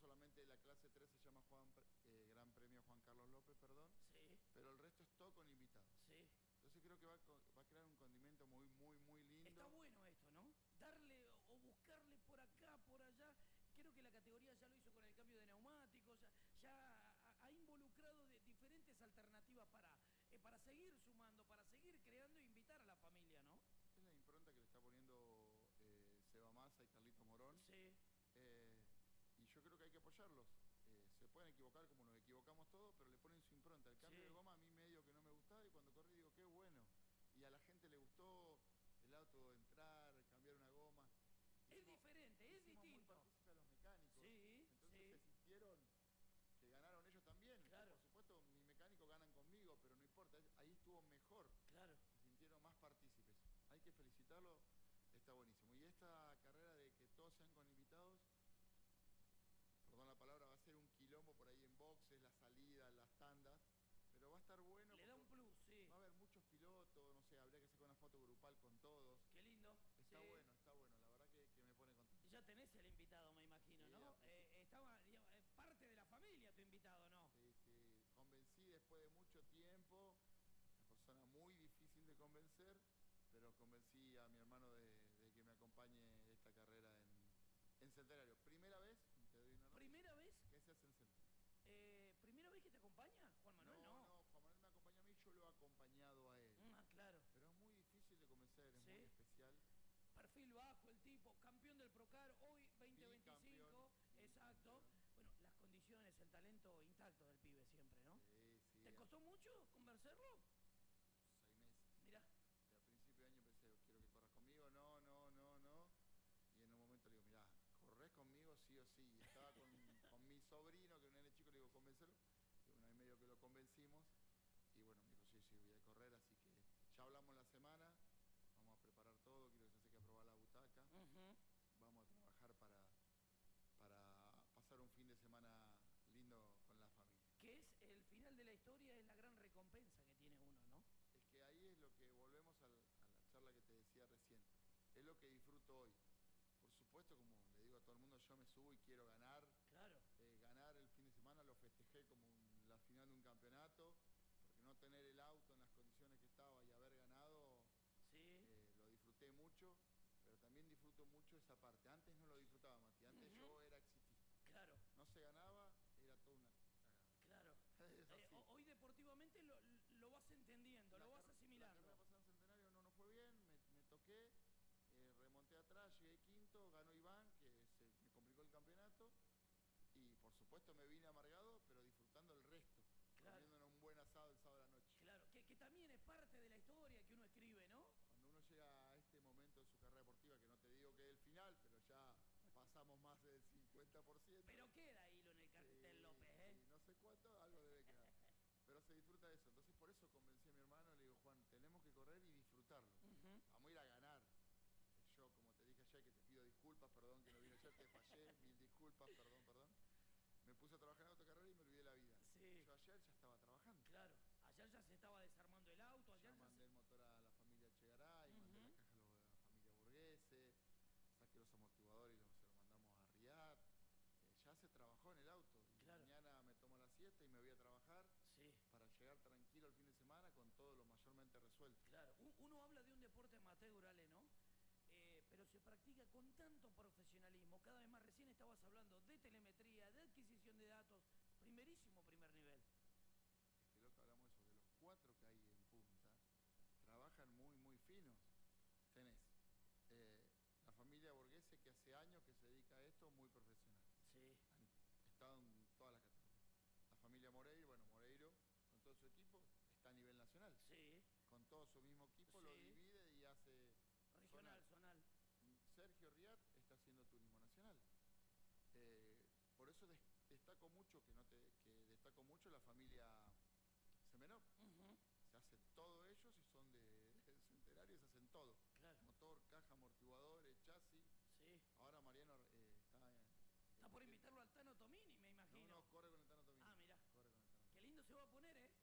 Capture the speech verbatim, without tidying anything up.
solamente la clase tres se llama Juan, eh, Gran Premio Juan Carlos López, perdón. Sí. Pero el resto es todo con invitados. Sí. Entonces creo que va a, va a crear un condimento muy, muy, muy lindo. Está bueno esto, ¿no? Darle o buscarle por acá, por allá. Creo que la categoría ya lo hizo con el cambio de neumáticos, ya, ya ha, ha involucrado de diferentes alternativas para, eh, para seguir sumando, para seguir creando e invitar a la familia, ¿no? Es la impronta que le está poniendo eh, Seba Massa y Carlito Morón. Sí. Eh, y yo creo que hay que apoyarlos. Eh, se pueden equivocar como nos equivocamos todos, pero le ponen su impronta. El cambio Sí. de goma a mí medio que no me gustaba y cuando corrí digo, qué bueno. Y a la gente le gustó el auto entrar, cambiar una goma. Es Hicimos, diferente, es hicimos distinto. Muy partícipe a los mecánicos. Sí, Entonces sí. se sintieron que ganaron ellos también. Claro. Y por supuesto, mis mecánicos ganan conmigo, pero no importa. Ahí estuvo mejor. Claro. Se sintieron más partícipes. Hay que felicitarlo. Está buenísimo. Y esta carrera de que todos sean con invitados, perdón la palabra, va a ser un quilombo por ahí en boxes, las salidas, las tandas, pero va a estar bueno. Le da un plus, sí. Va a haber muchos pilotos, no sé, habría que hacer una foto grupal con todos. Qué lindo. Está sí. bueno, está bueno, la verdad que, que me pone contento. Ya tenés el invitado, me imagino, Sí, ¿no? sí. Eh, estaba, digamos, eh, parte de la familia tu invitado, ¿no? Sí, sí, convencí después de mucho tiempo, una persona muy difícil de convencer, pero convencí a mi hermano de, de que me acompañe esta carrera en, en Centenario. Primera vez, te doy una noticia, ¿Primera vez? que se hace en Centenario. Eh, ¿Primera vez que te acompaña, Juan Manuel? No, No, no, Juan Manuel me acompaña a mí, yo lo he acompañado a él. Ah, claro. Pero es muy difícil de convencer, es Sí. muy especial. Perfil bajo el tipo, campeón del Procar, hoy veinte veinticinco, exacto. Bueno, las condiciones, el talento intacto del pibe siempre, ¿no? Sí, sí. ¿Te costó mucho convencerlo? Seis meses. Mirá. Y al principio de año pensé, quiero que corras conmigo, no, no, no, no. Y en un momento le digo, mirá, corres conmigo sí o sí. Y estaba con, con mi sobrino, que es un nene chico, le digo, convencerlo. Y una vez medio que lo convencimos. Y bueno, me dijo, sí, sí, voy a correr, así que ya hablamos la semana. Vamos a preparar todo, quiero que se seque a probar la butaca. Uh-huh. Vamos a trabajar para, para pasar un fin de semana lindo con la familia. Que es el final de la historia, es la gran recompensa que tiene uno, ¿no? Es que ahí es lo que volvemos al, a la charla que te decía recién. Es lo que disfruto hoy. Por supuesto, como le digo a todo el mundo, yo me subo y quiero ganar. Claro. Eh, ganar el fin de semana lo festejé como un, la final de un campeonato, porque no tener el auto en las condiciones que estaba y haber ganado, Sí. eh, lo disfruté mucho, pero también disfruto mucho esa parte. Antes no lo disfrutaba, Mati, antes Uh-huh. yo era exitista. Claro. No se ganaba, era toda una cagada. Claro. Es Eh, así. hoy deportivamente lo, lo vas entendiendo, La lo vas car- asimilando. La carrera pasada en Centenario no nos fue bien, me, me toqué, eh, remonté atrás, llegué quinto, ganó Iván, que se me complicó el campeonato, y por supuesto me vine amargado, pero disfrutando el resto, Claro. comiéndonos un buen asado el sábado a la noche. Claro, que, que también es parte de la historia que uno escribe, ¿no? Cuando uno llega a este momento de su carrera deportiva, que no te digo que es el final, pero ya pasamos más del cincuenta por ciento. Pero queda hilo en el cartel Sí, López, ¿eh? sí, no sé cuánto, algo debe quedar. Pero se disfruta de eso. Entonces por eso convencí a mi hermano, le digo, Juan, tenemos que correr y disfrutarlo. Uh-huh. Vamos a ir a ganar. Yo, como te dije ayer, que te pido disculpas, perdón que no vine ayer, te fallé, mil disculpas, perdón, perdón. Me puse a trabajar en autocarrera y me olvidé la vida. Sí. Yo ayer ya estaba trabajando. Claro, ayer ya se estaba desarmando el auto, ayer Ya ya mandé se... el motor a la familia Chegaray, Ujú. mandé la caja a lo- a la familia Burguese, saqué los amortiguadores y los, se los mandamos a Riad. Eh, ya se trabajó en el auto. Y Claro. mañana me tomo la siesta y me voy a trabajar Sí, para llegar tranquilo el fin de semana con todo lo mayormente resuelto. claro. Un- Uno habla de un deporte amateur, Ale, ¿no? Eh, pero se practica con tanto profesionalismo. Cada vez más, recién estabas hablando de telemetría, de adquisición de datos. Primerísimo primer nivel. Es que loco, hablamos de eso, de los cuatro que hay en punta, trabajan muy, muy finos. Tenés eh, la familia Borghese, que hace años que se dedica a esto, muy profesional. Sí, Han estado en todas las categorías. La familia Moreiro, bueno, Moreiro, con todo su equipo, está a nivel nacional. sí. Con todo su mismo equipo lo Sí. divide y hace Regional, zonal. zonal. Sergio Riad está haciendo turismo nacional. Eh, por eso des- destaco mucho, que no te, que destaco mucho la familia Semenov. Ujú. Se hacen todo ellos y son de, del Centenario y se hacen todo. Claro. Motor, caja, amortiguadores, chasis. Sí. Ahora Mariano eh, está... eh, Está por eh, invitarlo al Tano Tomini, me No, imagino. no, corre con el Tano Tomini. Ah, mirá. Corre con el Tano Tomini. Qué lindo se va a poner, ¿eh?